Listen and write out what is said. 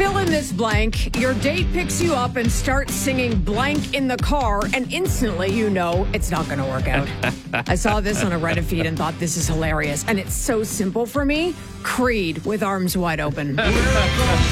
Fill in this blank. Your date picks you up and starts singing blank in the car, and instantly you know it's not going to work out. I saw this on a Reddit feed and thought this is hilarious, and it's so simple for me. Creed with Arms Wide Open.